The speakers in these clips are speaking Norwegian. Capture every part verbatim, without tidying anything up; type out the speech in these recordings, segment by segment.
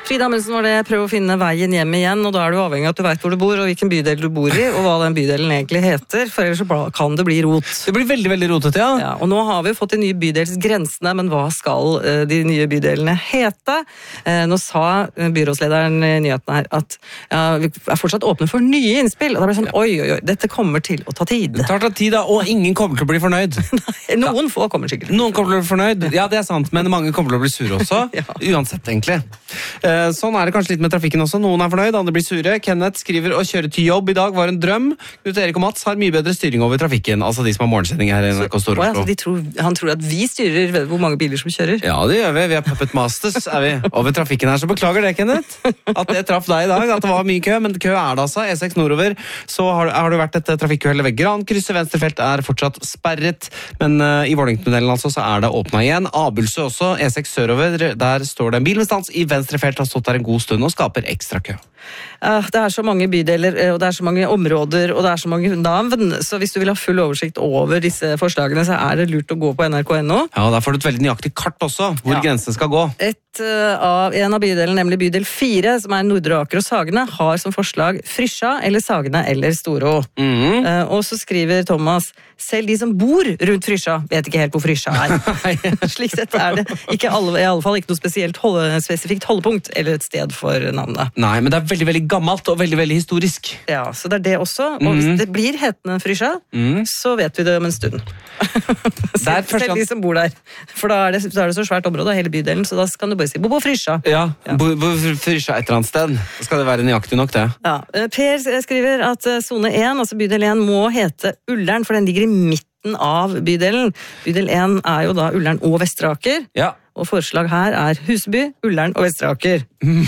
Frida Amundsen var det, prøv å finne veien hjem igjen, og da er du avhengig av at du vet hvor du bor, og hvilken bydel du bor i, og hva den bydelen egentlig heter, for ellers så kan det bli rot. Det blir veldig, veldig rotet, ja. Ja, og nå har vi fått de nye bydelsgrensene, men hva skal uh, de nye bydelene hete? Uh, nå sa byrådslederen i nyhetene her at ja, vi er fortsatt åpne for nye innspill, og da blir det sånn, oi, oi, oi, dette kommer til å ta tid. Det tar tid, da, og ingen kommer til å bli fornøyd. Nei, noen få kommer sikkert. Noen kommer til å bli fornøyd, ja, det er sant, men mange kommer til å bli sure også, ja. Uansett egentlig. Uh, sånn er det kanskje litt med trafikken også. Noen er fornøyd, andre blir sure. Kenneth skriver å kjøre til jobb i dag var en drøm. Knut Erik og Mats har mye bedre styring over trafikken, altså de som har morgensending her i N R K Stor-Oslo. Altså, tror, han tror at vi styrer hvor mange biler som kjører? Ja, det gjør vi. Vi er Puppet Masters er vi over trafikken her, så beklager det, Kenneth. At jeg traff deg i dag, at det var mye kø, men kø er det altså. E seks nordover, så har, har det vært et trafikkuhell ved Grankrysset. Venstre felt er fortsatt sperret, men uh, i Vålingtunnelen altså, så er det åpnet igjen. Abelsø også, E seks sørover, der står det en bil med stans i venstre felt, har stått der en god stund og skaper ekstra kø. Ja, det er så mange bydeler, og det er så mange områder, og det er så mange navn, så hvis du vil ha full oversikt over disse forslagene, så er det lurt å gå på N R K punkt N O. Ja, og der får du et veldig nøyaktig kart også, hvor ja. Grensen skal gå. Et uh, av en av bydelene, nemlig bydel fire, som er Nordre Aker og Sagene, har som forslag Frysja eller Sagene eller Storå. Mm. Uh, og så skriver Thomas, selv de som bor rundt Frysja vet ikke helt hvor Frysja er. Slik sett er det ikke alle, i alle fall ikke noe spesielt holde, spesifikt holdepunkt eller et sted for navnet. Nei, men det er veldig, veldig gammelt og veldig, veldig historisk. Ja, så det er det også. Og hvis mm. det blir hetende Frysja, mm. så vet vi det om en stund. selv, selv de som bor der. For da er, det, da er det så svært område av hele bydelen, så da kan du bare si bo på Frysja. Ja, ja. Bo på Frysja et eller annet sted. Da skal det være nøyaktig nok, det. Ja. Per skriver at zone én, altså bydel én, må hete Ullern, for den ligger i midten av bydelen. Bydel én er jo da Ullern og Vestre Aker. Ja. Og forslag her er Huseby, Ullern og Vestre Aker.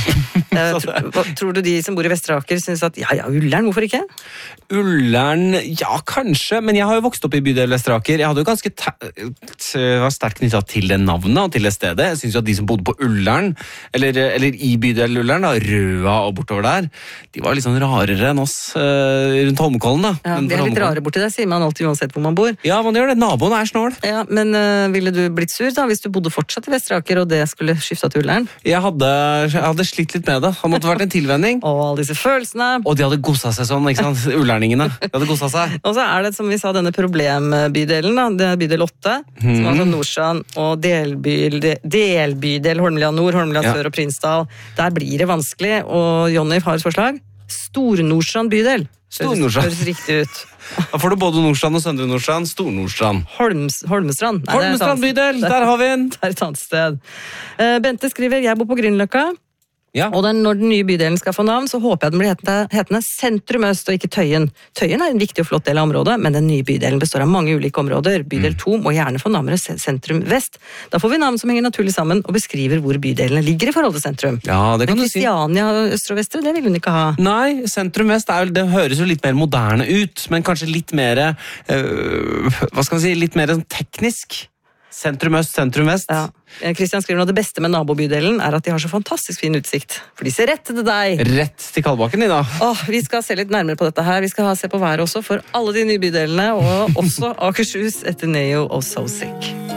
tror, tror du de som bor i Vestre Aker synes at ja, ja, Ullern, hvorfor ikke? Ullern, ja, kanskje, men jeg har jo vokst opp i bydel Vestre Aker. Jeg hadde jo ganske var sterkt knyttet til det navnet og til det stedet. Jeg synes jo at de som bodde på Ullern, eller, eller i bydel Ullern, da, Røa og bortover der, de var litt sånn rarere enn oss uh, rundt Holmenkollen, da. Ja, de er litt rare borti der, sier man alltid uansett hvor man bor. Ja, man gjør det. Naboen er snål. Ja, men uh, ville du blitt sur da, hvis du bodde fortsatt i Vestre Aker, og det skulle skifte til Ullern? Jeg hadde, jeg hadde slitt litt med det. Det måtte vært en tilvenning. Og alle disse følelsene. Og de hadde gosset seg sånn, ikke sant? Ullerningene. De hadde gosset seg. Og så er det, som vi sa, denne problembydelen, da. Det er bydel åtte, mm. som er sånn Nordstrand, og delbydel, delbydel Holmlia Nord, Holmlia ja. Sør og Prinsdal. Der blir det vanskelig, og Jonny har et forslag. Stor-Nordstrand bydel. Stor-Nordstrand. Høres riktig ut. Da får du både Nordstrand og Søndre Nordstrand, Stor-Nordstrand. Holms, Holmestrand. Nei, Holmestrand bydel, der har vi en. Det er et annet sted. Uh, Bente skriver, jeg bor på Grünerløkka. Ja. Og den, når den nye bydelen skal få navn, så håper jeg den blir hetende, hetende Sentrum Øst og ikke Tøyen. Tøyen er en viktig og flott del av området, men den nye bydelen består av mange ulike områder. Bydel to må gjerne få navnet Sentrum Vest. Da får vi navn som henger naturlig sammen og beskriver hvor bydelene ligger i forhold til sentrum. Ja, det kan men du si. Kristiania, Østre og Vestre, det vil hun ikke ha. Nei, Sentrum Vest er, det høres jo litt mer moderne ut, men kanskje litt mer, øh, hva skal man si, litt mer teknisk. Sentrum Øst, Sentrum Vest. Ja. Kristian skriver at det beste med nabobydelen er at de har så fantastisk fin utsikt. For de ser rett til deg. Rett til Kalbakken, i da. Åh, vi skal se litt nærmere på dette her. Vi skal se på været også for alle de nye bydelene, og også Akershus etter Neo og So Sick.